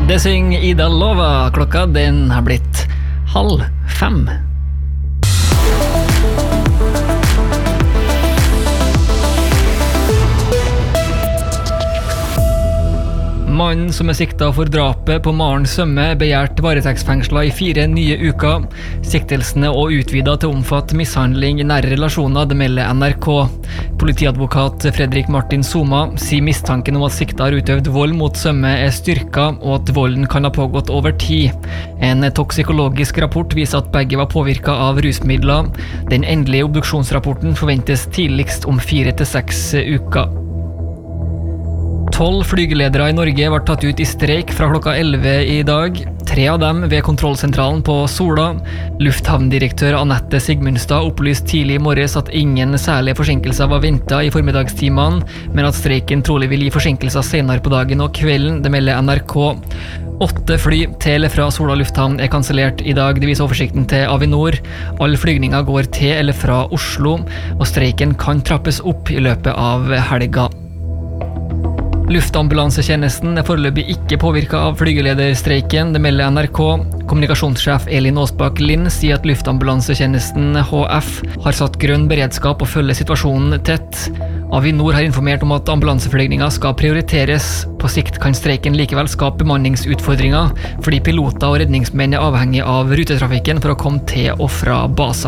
Det synger Ida Lova. Klokka den har blitt 4:30. Mannen som siktet for drapet på Maren Sømme begjært varetektsfengslet i 4 nye uker. Siktelsene og utvidet til å omfatte mishandling i nære relasjoner, det melder NRK. Politiadvokat Fredrik Martin Soma sier mistanken om at siktet har utøvd vold mot Sømme er styrket, og at volden kan ha pågått over tid. En toksikologisk rapport viser at begge var påvirket av rusmidler. Den endelige obduksjonsrapporten forventes tidligst om 4 til 6 uker. 12 flygeledere i Norge var tatt ut i streik fra klokka 11 i dag. 3 av dem ved kontrollsentralen på Sola. Lufthavndirektør Anette Sigmundstad opplyste tidlig i morges at ingen særlige forsinkelser var ventet i formiddagstimene, men at streiken trolig vil gi forsinkelser senere på dagen og kvelden, det melder NRK. 8 fly til eller fra Sola lufthavn er kansellert i dag, det viser oversikten til Avinor. Alle flygninger går til eller fra Oslo, og streiken kan trappes opp i løpet av helga. Luftambulansetjenesten er foreløpig ikke påvirket av flygelederstreiken, det melder NRK. Kommunikasjonssjef Elin Aasbakk Lind sier at luftambulansetjenesten HF har satt grønn beredskap og følger situasjonen tett. Avinor har informert om at ambulanseflygninger skal prioriteres. På sikt kan streiken likevel skape bemanningsutfordringer, fordi piloter og redningsmenn er avhengig av rutetrafikken for å komme til og fra baser.